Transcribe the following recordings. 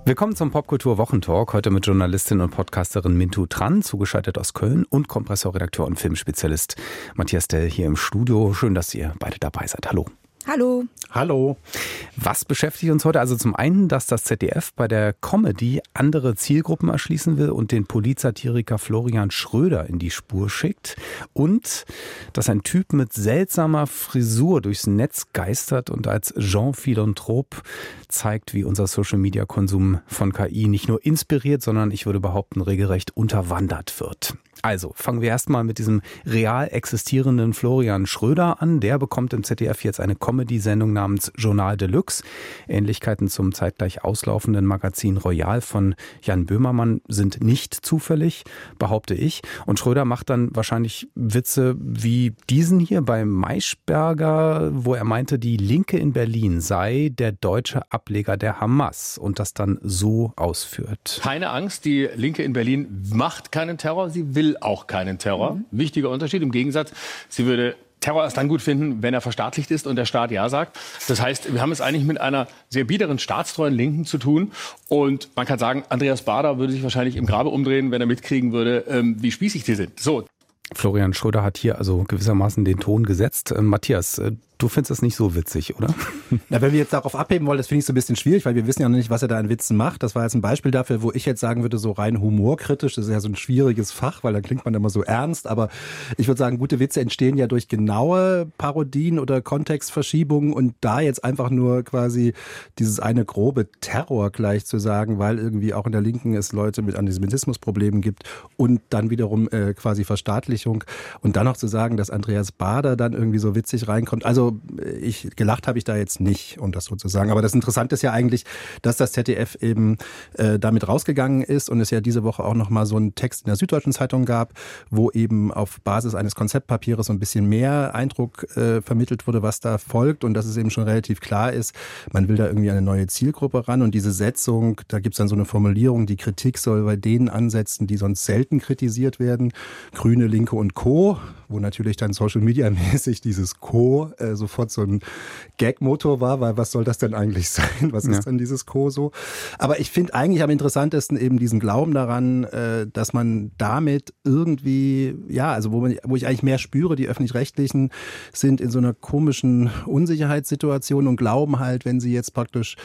Willkommen zum Popkultur-Wochentalk, heute mit Journalistin und Podcasterin Mintu Tran, zugeschaltet aus Köln, und Kompressorredakteur und Filmspezialist Matthias Dell hier im Studio. Schön, dass ihr beide dabei seid. Hallo. Hallo. Hallo. Was beschäftigt uns heute? Also zum einen, dass das ZDF bei der Comedy andere Zielgruppen erschließen will und den Politsatiriker Florian Schröder in die Spur schickt. Und dass ein Typ mit seltsamer Frisur durchs Netz geistert und als Jean Philanthrop zeigt, wie unser Social-Media-Konsum von KI nicht nur inspiriert, sondern ich würde behaupten, regelrecht unterwandert wird. Also fangen wir erstmal mit diesem real existierenden Florian Schröder an. Der bekommt im ZDF jetzt eine Comedy-Sendung namens Journal Deluxe. Ähnlichkeiten zum zeitgleich auslaufenden Magazin Royal von Jan Böhmermann sind nicht zufällig, behaupte ich. Und Schröder macht dann wahrscheinlich Witze wie diesen hier bei Maischberger, wo er meinte, die Linke in Berlin sei der deutsche Ableger der Hamas und das dann so ausführt. Keine Angst, die Linke in Berlin macht keinen Terror, sie will auch keinen Terror. Wichtiger Unterschied. Im Gegensatz, sie würde Terror erst dann gut finden, wenn er verstaatlicht ist und der Staat Ja sagt. Das heißt, wir haben es eigentlich mit einer sehr biederen, staatstreuen Linken zu tun. Und man kann sagen, Andreas Baader würde sich wahrscheinlich im Grabe umdrehen, wenn er mitkriegen würde, wie spießig die sind. So. Florian Schröder hat hier also gewissermaßen den Ton gesetzt. Matthias, du findest das nicht so witzig, oder? Na, wenn wir jetzt darauf abheben wollen, das finde ich so ein bisschen schwierig, weil wir wissen ja noch nicht, was er da an Witzen macht. Das war jetzt ein Beispiel dafür, wo ich jetzt sagen würde, so rein humorkritisch. Das ist ja so ein schwieriges Fach, weil dann klingt man immer so ernst. Aber ich würde sagen, gute Witze entstehen ja durch genaue Parodien oder Kontextverschiebungen. Und da jetzt einfach nur quasi dieses eine grobe Terror gleich zu sagen, weil irgendwie auch in der Linken es Leute mit Antisemitismusproblemen gibt und dann wiederum quasi Verstaatlichung. Und dann noch zu sagen, dass Andreas Baader dann irgendwie so witzig reinkommt. Also gelacht habe ich da jetzt nicht, um das so zu sagen. Aber das Interessante ist ja eigentlich, dass das ZDF eben damit rausgegangen ist und es ja diese Woche auch nochmal so einen Text in der Süddeutschen Zeitung gab, wo eben auf Basis eines Konzeptpapiers so ein bisschen mehr Eindruck vermittelt wurde, was da folgt, und dass es eben schon relativ klar ist, man will da irgendwie eine neue Zielgruppe ran, und diese Setzung, da gibt es dann so eine Formulierung, die Kritik soll bei denen ansetzen, die sonst selten kritisiert werden, Grüne, Linke und Co., wo natürlich dann Social-Media-mäßig dieses Co. Sofort so ein Gag-Motor war, weil was soll das denn eigentlich sein? Was ist denn dieses Co. so? Aber ich finde eigentlich am interessantesten eben diesen Glauben daran, dass man damit irgendwie, ja, also wo ich eigentlich mehr spüre, die Öffentlich-Rechtlichen sind in so einer komischen Unsicherheitssituation und glauben halt, wenn sie jetzt praktisch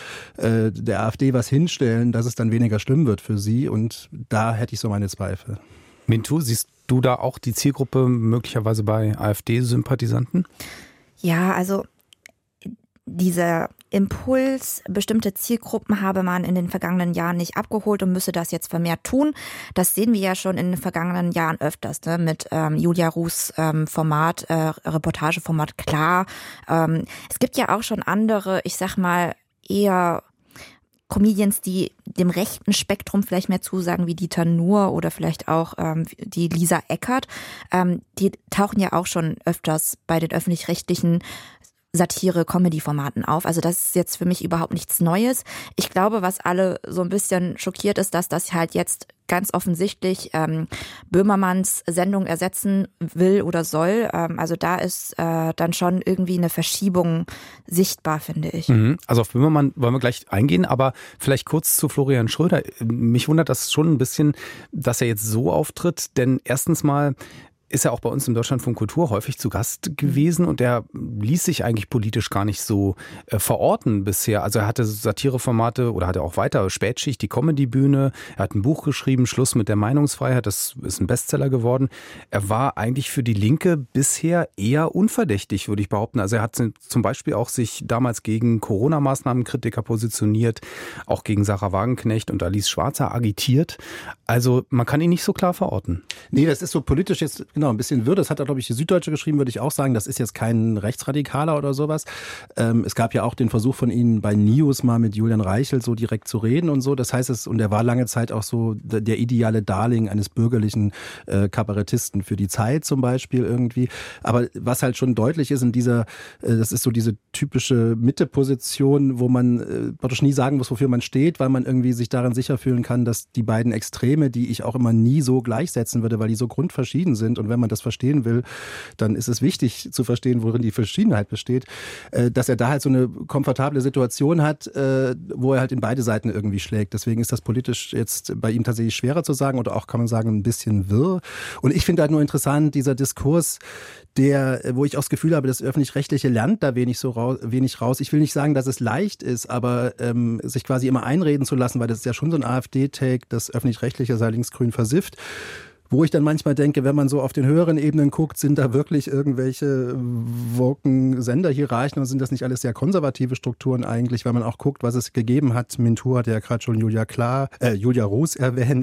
der AfD was hinstellen, dass es dann weniger schlimm wird für sie, und da hätte ich so meine Zweifel. Mintu, siehst du da auch die Zielgruppe möglicherweise bei AfD-Sympathisanten? Ja, also dieser Impuls, bestimmte Zielgruppen habe man in den vergangenen Jahren nicht abgeholt und müsse das jetzt vermehrt tun. Das sehen wir ja schon in den vergangenen Jahren öfters, ne? Mit Julia Ruhs Format, Reportageformat Klar. Es gibt ja auch schon andere, ich sag mal, eher Comedians, die dem rechten Spektrum vielleicht mehr zusagen, wie Dieter Nuhr oder vielleicht auch die Lisa Eckert. Die tauchen ja auch schon öfters bei den öffentlich-rechtlichen Satire-Comedy-Formaten auf. Also das ist jetzt für mich überhaupt nichts Neues. Ich glaube, was alle so ein bisschen schockiert ist, dass das halt jetzt ganz offensichtlich Böhmermanns Sendung ersetzen will oder soll. Also da ist dann schon irgendwie eine Verschiebung sichtbar, finde ich. Also auf Böhmermann wollen wir gleich eingehen, aber vielleicht kurz zu Florian Schröder. Mich wundert das schon ein bisschen, dass er jetzt so auftritt, denn erstens mal ist er auch bei uns im Deutschlandfunk Kultur häufig zu Gast gewesen, und er ließ sich eigentlich politisch gar nicht so verorten bisher. Also er hatte Satireformate oder hatte auch weiter Spätschicht, die Comedybühne. Er hat ein Buch geschrieben, Schluss mit der Meinungsfreiheit. Das ist ein Bestseller geworden. Er war eigentlich für die Linke bisher eher unverdächtig, würde ich behaupten. Also er hat zum Beispiel auch sich damals gegen Corona-Maßnahmenkritiker positioniert, auch gegen Sarah Wagenknecht und Alice Schwarzer agitiert. Also man kann ihn nicht so klar verorten. Nee, das ist so politisch jetzt genau ein bisschen wirr. Das hat da, glaube ich, die Süddeutsche geschrieben, würde ich auch sagen. Das ist jetzt kein Rechtsradikaler oder sowas. Es gab ja auch den Versuch von Ihnen bei News mal mit Julian Reichelt so direkt zu reden und so. Das heißt, und er war lange Zeit auch so der ideale Darling eines bürgerlichen Kabarettisten für die Zeit zum Beispiel irgendwie. Aber was halt schon deutlich ist in dieser, das ist so diese typische Mitteposition, wo man praktisch nie sagen muss, wofür man steht, weil man irgendwie sich daran sicher fühlen kann, dass die beiden Extreme, die ich auch immer nie so gleichsetzen würde, weil die so grundverschieden sind und und wenn man das verstehen will, dann ist es wichtig zu verstehen, worin die Verschiedenheit besteht, dass er da halt so eine komfortable Situation hat, wo er halt in beide Seiten irgendwie schlägt. Deswegen ist das politisch jetzt bei ihm tatsächlich schwerer zu sagen oder auch, kann man sagen, ein bisschen wirr. Und ich finde halt nur interessant, dieser Diskurs, wo ich auch das Gefühl habe, das Öffentlich-Rechtliche lernt da wenig raus. Ich will nicht sagen, dass es leicht ist, aber sich quasi immer einreden zu lassen, weil das ist ja schon so ein AfD-Take, das Öffentlich-Rechtliche sei linksgrün versifft. Wo ich dann manchmal denke, wenn man so auf den höheren Ebenen guckt, sind da wirklich irgendwelche woken Senderhierarchien und sind das nicht alles sehr konservative Strukturen eigentlich, weil man auch guckt, was es gegeben hat. Mintur hat ja gerade schon Julia Roos erwähnt.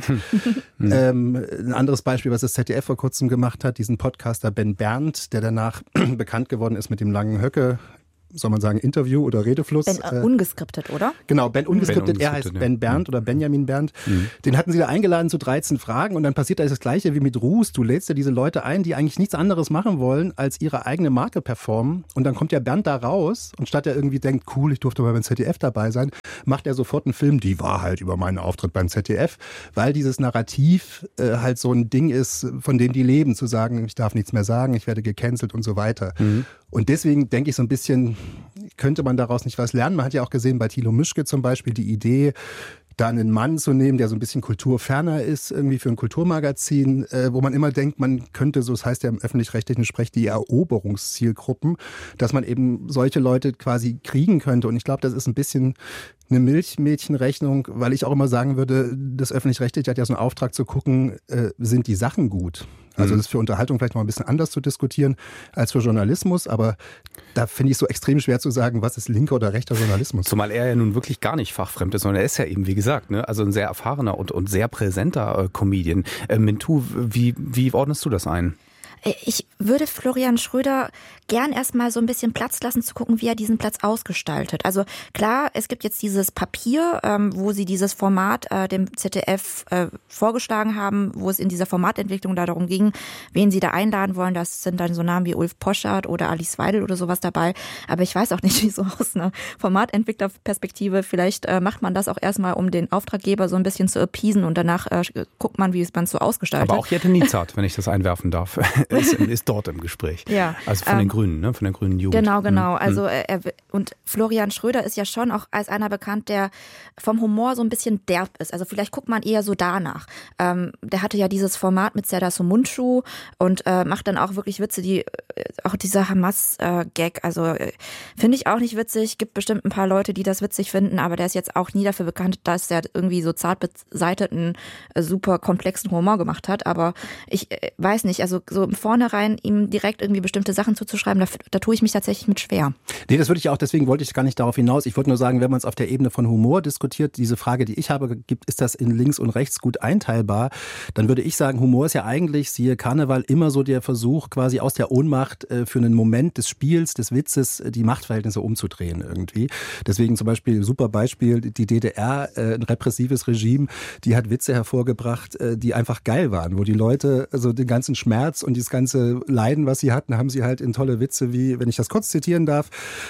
Ein anderes Beispiel, was das ZDF vor kurzem gemacht hat, diesen Podcaster Ben Berndt, der danach bekannt geworden ist mit dem langen Höcke. Soll man sagen, Interview oder Redefluss. Ben ungeskriptet, oder? Genau, Ben ungeskriptet. Er heißt Ben Berndt oder Benjamin Berndt. Den hatten sie da eingeladen zu 13 Fragen und dann passiert da das Gleiche wie mit Roos. Du lädst ja diese Leute ein, die eigentlich nichts anderes machen wollen, als ihre eigene Marke performen. Und dann kommt ja Berndt da raus und statt er irgendwie denkt, cool, ich durfte mal beim ZDF dabei sein, macht er sofort einen Film, die Wahrheit über meinen Auftritt beim ZDF, weil dieses Narrativ halt so ein Ding ist, von dem die leben, zu sagen, ich darf nichts mehr sagen, ich werde gecancelt und so weiter. Und deswegen denke ich so ein bisschen, könnte man daraus nicht was lernen? Man hat ja auch gesehen bei Thilo Mischke zum Beispiel die Idee, da einen Mann zu nehmen, der so ein bisschen kulturferner ist, irgendwie für ein Kulturmagazin, wo man immer denkt, man könnte, so das heißt ja im öffentlich-rechtlichen Sprech, die Eroberungszielgruppen, dass man eben solche Leute quasi kriegen könnte. Und ich glaube, das ist ein bisschen eine Milchmädchenrechnung, weil ich auch immer sagen würde, das Öffentlich-Rechtliche hat ja so einen Auftrag zu gucken, sind die Sachen gut? Also das ist für Unterhaltung vielleicht noch ein bisschen anders zu diskutieren als für Journalismus, aber da finde ich es so extrem schwer zu sagen, was ist linker oder rechter Journalismus. Zumal er ja nun wirklich gar nicht fachfremd ist, sondern er ist ja eben, wie gesagt, also ein sehr erfahrener und sehr präsenter Comedian. Mintu, wie ordnest du das ein? Ich würde Florian Schröder gern erstmal so ein bisschen Platz lassen, zu gucken, wie er diesen Platz ausgestaltet. Also klar, es gibt jetzt dieses Papier, wo sie dieses Format dem ZDF vorgeschlagen haben, wo es in dieser Formatentwicklung darum ging, wen sie da einladen wollen. Das sind dann so Namen wie Ulf Poschardt oder Alice Weidel oder sowas dabei. Aber ich weiß auch nicht, wie so aus einer Formatentwicklerperspektive, vielleicht macht man das auch erstmal, um den Auftraggeber so ein bisschen zu appeasen und danach guckt man, wie man es so ausgestaltet. Aber auch Jette Niezhardt, wenn ich das einwerfen darf, ist dort im Gespräch. Ja. Also von den Grünen, ne? Von der grünen Jugend. Genau. Also und Florian Schröder ist ja schon auch als einer bekannt, der vom Humor so ein bisschen derb ist. Also vielleicht guckt man eher so danach. Der hatte ja dieses Format mit Serdar Somuncu und macht dann auch wirklich Witze, auch dieser Hamas-Gag. Also finde ich auch nicht witzig. Gibt bestimmt ein paar Leute, die das witzig finden, aber der ist jetzt auch nie dafür bekannt, dass er irgendwie so zart beseiteten, super komplexen Humor gemacht hat. Aber ich weiß nicht, also so im Vornherein ihm direkt irgendwie bestimmte Sachen zuzuschreiben, da tue ich mich tatsächlich mit schwer. Nee, das würde ich auch, deswegen wollte ich gar nicht darauf hinaus. Ich wollte nur sagen, wenn man es auf der Ebene von Humor diskutiert, diese Frage, die ich habe, ist das in links und rechts gut einteilbar, dann würde ich sagen, Humor ist ja eigentlich, siehe Karneval, immer so der Versuch, quasi aus der Ohnmacht für einen Moment des Spiels, des Witzes, die Machtverhältnisse umzudrehen irgendwie. Deswegen zum Beispiel, super Beispiel, die DDR, ein repressives Regime, die hat Witze hervorgebracht, die einfach geil waren, wo die Leute, also den ganzen Schmerz und dieses ganze Leiden, was sie hatten, haben sie halt in tolle Witze wie, wenn ich das kurz zitieren darf,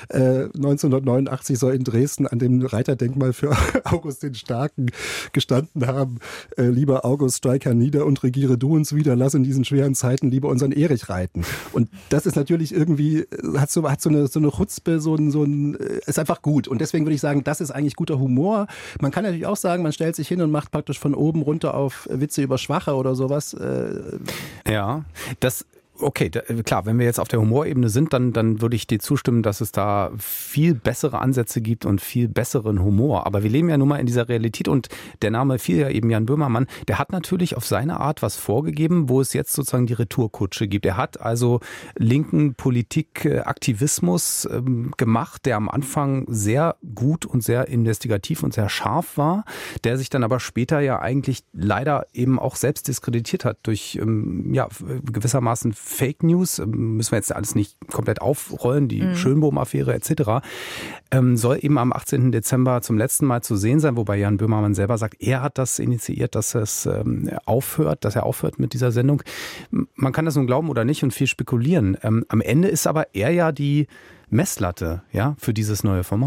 1989 soll in Dresden an dem Reiterdenkmal für August den Starken gestanden haben, lieber August, streik hernieder und regiere du uns wieder, lass in diesen schweren Zeiten lieber unseren Erich reiten. Und das ist natürlich irgendwie, hat so eine Chutzpe, ist einfach gut. Und deswegen würde ich sagen, das ist eigentlich guter Humor. Man kann natürlich auch sagen, man stellt sich hin und macht praktisch von oben runter auf Witze über Schwache oder sowas. Ja, okay, klar, wenn wir jetzt auf der Humorebene sind, dann würde ich dir zustimmen, dass es da viel bessere Ansätze gibt und viel besseren Humor. Aber wir leben ja nun mal in dieser Realität und der Name fiel ja eben Jan Böhmermann, der hat natürlich auf seine Art was vorgegeben, wo es jetzt sozusagen die Retourkutsche gibt. Er hat also linken Politikaktivismus gemacht, der am Anfang sehr gut und sehr investigativ und sehr scharf war, der sich dann aber später ja eigentlich leider eben auch selbst diskreditiert hat durch gewissermaßen Fake News, müssen wir jetzt alles nicht komplett aufrollen, die Schönbohm-Affäre etc., soll eben am 18. Dezember zum letzten Mal zu sehen sein, wobei Jan Böhmermann selber sagt, er hat das initiiert, dass er aufhört mit dieser Sendung. Man kann das nun glauben oder nicht und viel spekulieren. Am Ende ist aber er ja die Messlatte, ja, für dieses neue Format.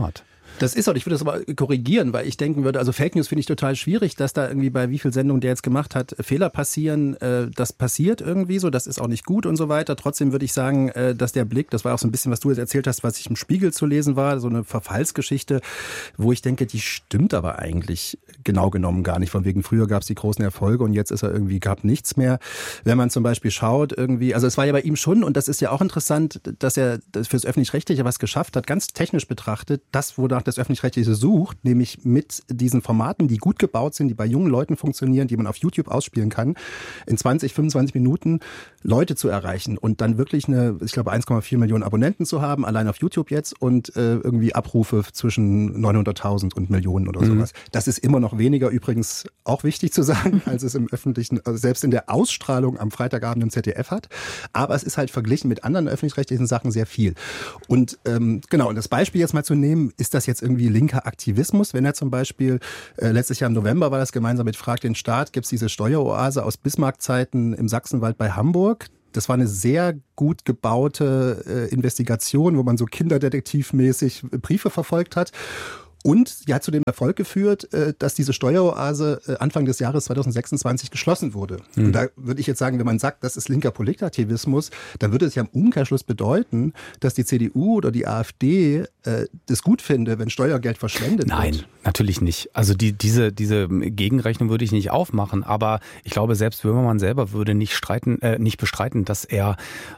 Das ist auch, ich würde das aber korrigieren, weil ich denken würde, also Fake News finde ich total schwierig, dass da irgendwie bei wie viel Sendungen der jetzt gemacht hat, Fehler passieren. Das passiert irgendwie so, das ist auch nicht gut und so weiter. Trotzdem würde ich sagen, dass der Blick, das war auch so ein bisschen, was du jetzt erzählt hast, was ich im Spiegel zu lesen war, so eine Verfallsgeschichte, wo ich denke, die stimmt aber eigentlich genau genommen gar nicht. Von wegen früher gab es die großen Erfolge und jetzt ist er irgendwie, gab nichts mehr. Wenn man zum Beispiel schaut irgendwie, also es war ja bei ihm schon, und das ist ja auch interessant, dass er fürs Öffentlich-Rechtliche was geschafft hat, ganz technisch betrachtet, das, wonach das Öffentlich-Rechtliche sucht, nämlich mit diesen Formaten, die gut gebaut sind, die bei jungen Leuten funktionieren, die man auf YouTube ausspielen kann, in 20, 25 Minuten Leute zu erreichen und dann wirklich ich glaube 1,4 Millionen Abonnenten zu haben, allein auf YouTube jetzt, und irgendwie Abrufe zwischen 900.000 und Millionen oder sowas. Das ist immer noch weniger, übrigens auch wichtig zu sagen, als es im Öffentlichen, also selbst in der Ausstrahlung am Freitagabend im ZDF hat. Aber es ist halt verglichen mit anderen öffentlich-rechtlichen Sachen sehr viel. Und genau, und das Beispiel jetzt mal zu nehmen, ist das jetzt irgendwie linker Aktivismus, wenn er zum Beispiel, letztes Jahr im November war das gemeinsam mit Frag den Staat, gibt es diese Steueroase aus Bismarck-Zeiten im Sachsenwald bei Hamburg. Das war eine sehr gut gebaute Investigation, wo man so kinderdetektivmäßig Briefe verfolgt hat. Und die hat zu dem Erfolg geführt, dass diese Steueroase Anfang des Jahres 2026 geschlossen wurde. Und da würde ich jetzt sagen, wenn man sagt, das ist linker Politikaktivismus, dann würde es ja im Umkehrschluss bedeuten, dass die CDU oder die AfD das gut finde, wenn Steuergeld verschwendet wird. Nein, natürlich nicht. Also diese Gegenrechnung würde ich nicht aufmachen. Aber ich glaube, selbst Böhmermann selber würde nicht bestreiten, dass er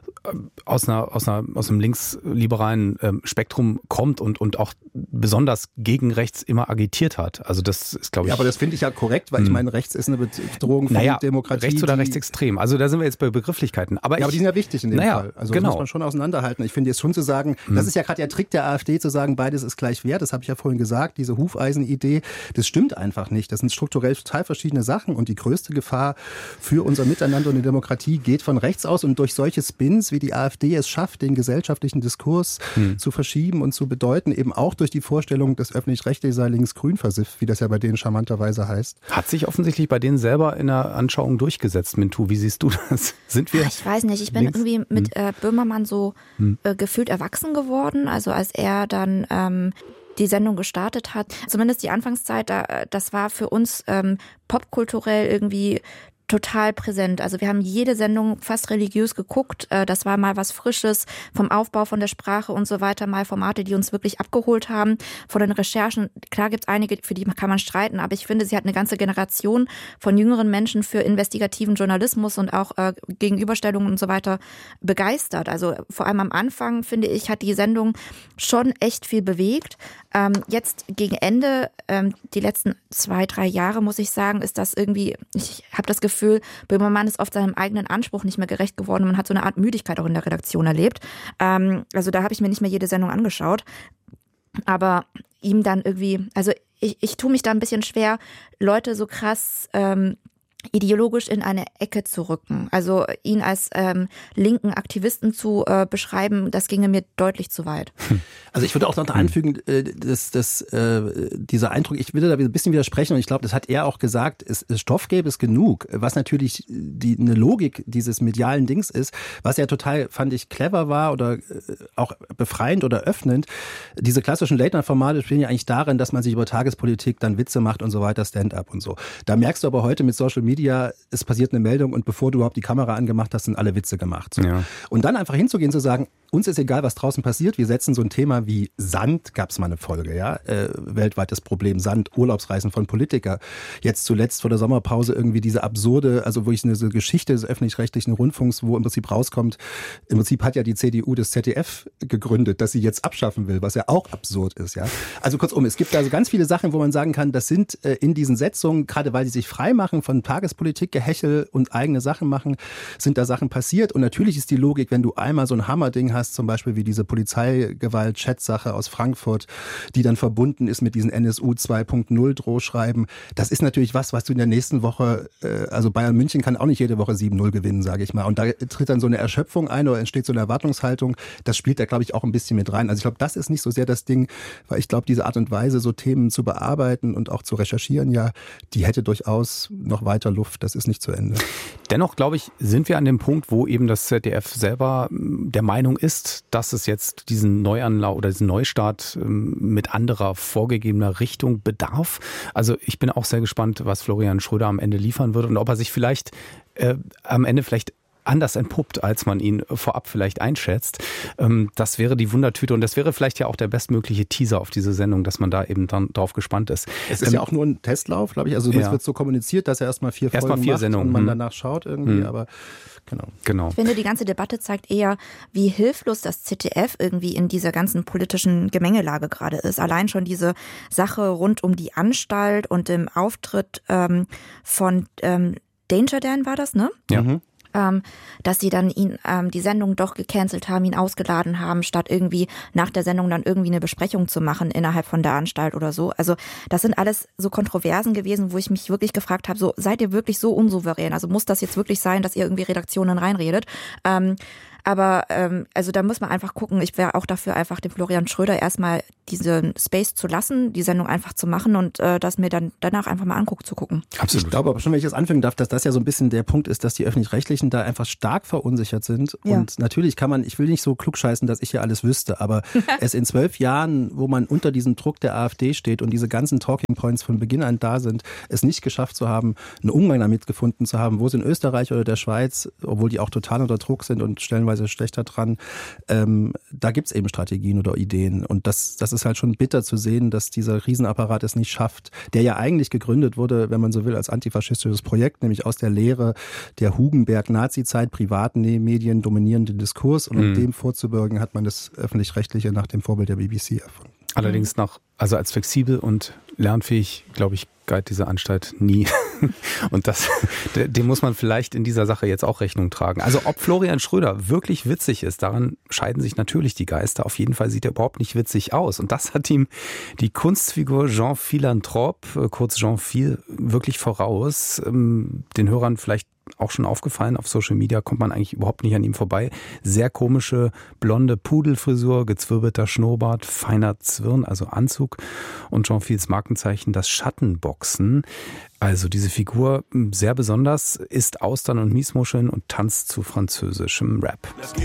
aus einem linksliberalen Spektrum kommt und auch besonders gegen rechts immer agitiert hat. Also das ist, glaube ich... Ja, aber das finde ich ja korrekt, weil ich meine, rechts ist eine Bedrohung für die Demokratie. Rechts oder rechtsextrem. Also da sind wir jetzt bei Begrifflichkeiten. Aber die sind ja wichtig in dem Fall. Also das muss man schon auseinanderhalten. Ich finde jetzt schon zu sagen, das ist ja gerade der Trick der AfD, zu sagen, beides ist gleich wert. Das habe ich ja vorhin gesagt, diese Hufeisen-Idee. Das stimmt einfach nicht. Das sind strukturell total verschiedene Sachen. Und die größte Gefahr für unser Miteinander und die Demokratie geht von rechts aus. Und durch solche Spins, wie die AfD es schafft, den gesellschaftlichen Diskurs zu verschieben und zu bedeuten, eben auch durch die Vorstellung, das Öffentlich-Rechtliche sei links-grün versifft, wie das ja bei denen charmanterweise heißt. Hat sich offensichtlich bei denen selber in der Anschauung durchgesetzt, Mintu. Wie siehst du das? Sind wir? Ich weiß nicht, ich bin irgendwie mit Böhmermann so gefühlt erwachsen geworden. Also als er dann die Sendung gestartet hat, zumindest die Anfangszeit, das war für uns popkulturell irgendwie total präsent. Also wir haben jede Sendung fast religiös geguckt. Das war mal was Frisches vom Aufbau, von der Sprache und so weiter. Mal Formate, die uns wirklich abgeholt haben. Von den Recherchen, klar gibt es einige, für die kann man streiten, aber ich finde, sie hat eine ganze Generation von jüngeren Menschen für investigativen Journalismus und auch Gegenüberstellungen und so weiter begeistert. Also vor allem am Anfang, finde ich, hat die Sendung schon echt viel bewegt. Jetzt gegen Ende, die letzten 2-3 Jahre, muss ich sagen, ist das irgendwie, ich habe das Gefühl, Böhmermann ist oft seinem eigenen Anspruch nicht mehr gerecht geworden. Man hat so eine Art Müdigkeit auch in der Redaktion erlebt. Also da habe ich mir nicht mehr jede Sendung angeschaut. Aber ihm dann irgendwie, also ich tue mich da ein bisschen schwer, Leute so krass ideologisch in eine Ecke zu rücken. Also ihn als linken Aktivisten zu beschreiben, das ginge mir deutlich zu weit. Also ich würde auch noch anfügen, dieser Eindruck, ich würde da ein bisschen widersprechen und ich glaube, das hat er auch gesagt, Stoff gäbe es genug, was natürlich eine Logik dieses medialen Dings ist, was ja total, fand ich, clever war oder auch befreiend oder öffnend. Diese klassischen Late-Night-Formate spielen ja eigentlich darin, dass man sich über Tagespolitik dann Witze macht und so weiter, Stand-up und so. Da merkst du aber heute mit Social Media, es passiert eine Meldung und bevor du überhaupt die Kamera angemacht hast, sind alle Witze gemacht. So. Ja. Und dann einfach hinzugehen, zu sagen, uns ist egal, was draußen passiert, wir setzen so ein Thema wie Sand, gab es mal eine Folge, ja, weltweites Problem, Sand, Urlaubsreisen von Politikern. Jetzt zuletzt vor der Sommerpause irgendwie diese absurde, also wo ich eine Geschichte des öffentlich-rechtlichen Rundfunks, wo im Prinzip rauskommt, im Prinzip hat ja die CDU das ZDF gegründet, dass sie jetzt abschaffen will, was ja auch absurd ist, ja. Also kurzum, es gibt also ganz viele Sachen, wo man sagen kann, das sind in diesen Setzungen, gerade weil sie sich frei machen von Tagespolitik, Gehechel und eigene Sachen machen, sind da Sachen passiert. Und natürlich ist die Logik, wenn du einmal so ein Hammerding hast, zum Beispiel wie diese Polizeigewalt-Chat-Sache aus Frankfurt, die dann verbunden ist mit diesen NSU 2.0 Drohschreiben, das ist natürlich was du in der nächsten Woche, also Bayern München kann auch nicht jede Woche 7-0 gewinnen, sage ich mal. Und da tritt dann so eine Erschöpfung ein oder entsteht so eine Erwartungshaltung. Das spielt da, glaube ich, auch ein bisschen mit rein. Also ich glaube, das ist nicht so sehr das Ding, weil ich glaube, diese Art und Weise, so Themen zu bearbeiten und auch zu recherchieren, ja, die hätte durchaus noch weiter heißer Luft. Das ist nicht zu Ende. Dennoch, glaube ich, sind wir an dem Punkt, wo eben das ZDF selber der Meinung ist, dass es jetzt diesen Neuanlauf oder diesen Neustart mit anderer vorgegebener Richtung bedarf. Also ich bin auch sehr gespannt, was Florian Schröder am Ende liefern wird und ob er sich vielleicht am Ende vielleicht anders entpuppt, als man ihn vorab vielleicht einschätzt. Das wäre die Wundertüte und das wäre vielleicht ja auch der bestmögliche Teaser auf diese Sendung, dass man da eben dann drauf gespannt ist. Es ist ja auch nur ein Testlauf, glaube ich. Also es wird so kommuniziert, dass er erstmal 4 Folgen macht Sendungen und man danach schaut irgendwie, aber genau. Ich finde, die ganze Debatte zeigt eher, wie hilflos das ZDF irgendwie in dieser ganzen politischen Gemengelage gerade ist. Allein schon diese Sache rund um die Anstalt und dem Auftritt von Danger Dan war das, ne? Ja. Dass sie dann ihn die Sendung doch gecancelt haben, ihn ausgeladen haben, statt irgendwie nach der Sendung dann irgendwie eine Besprechung zu machen innerhalb von der Anstalt oder so. Also das sind alles so Kontroversen gewesen, wo ich mich wirklich gefragt habe, so seid ihr wirklich so unsouverän? Also muss das jetzt wirklich sein, dass ihr irgendwie Redaktionen reinredet? Aber also da muss man einfach gucken. Ich wäre auch dafür, einfach dem Florian Schröder erstmal diesen Space zu lassen, die Sendung einfach zu machen und das mir dann danach einfach mal zu gucken. Absolut. Ich glaube aber schon, wenn ich das anfangen darf, dass das ja so ein bisschen der Punkt ist, dass die Öffentlich-Rechtlichen da einfach stark verunsichert sind. Ja. Und natürlich kann man, ich will nicht so klugscheißen, dass ich hier alles wüsste, aber es in 12 Jahren, wo man unter diesem Druck der AfD steht und diese ganzen Talking Points von Beginn an da sind, es nicht geschafft zu haben, einen Umgang damit gefunden zu haben, wo es in Österreich oder der Schweiz, obwohl die auch total unter Druck sind und stellenweise schlechter dran, da gibt's eben Strategien oder Ideen. Und das ist halt schon bitter zu sehen, dass dieser Riesenapparat es nicht schafft, der ja eigentlich gegründet wurde, wenn man so will, als antifaschistisches Projekt, nämlich aus der Lehre der Hugenberg-Nazi-Zeit, privaten Medien dominieren den Diskurs und um dem vorzubeugen, hat man das Öffentlich-Rechtliche nach dem Vorbild der BBC erfunden. Allerdings also als flexibel und lernfähig, glaube ich, galt diese Anstalt nie. Und dem muss man vielleicht in dieser Sache jetzt auch Rechnung tragen. Also ob Florian Schröder wirklich witzig ist, daran scheiden sich natürlich die Geister. Auf jeden Fall sieht er überhaupt nicht witzig aus. Und das hat ihm die Kunstfigur Jean Philanthrope, kurz Jean Phil, wirklich voraus. Den Hörern vielleicht auch schon aufgefallen, auf Social Media kommt man eigentlich überhaupt nicht an ihm vorbei. Sehr komische, blonde Pudelfrisur, gezwirbelter Schnurrbart, feiner Zwirn, also Anzug und Jean Phils Markenzeichen, das Schattenboxen. Also diese Figur sehr besonders, isst Austern und Miesmuscheln und tanzt zu französischem Rap.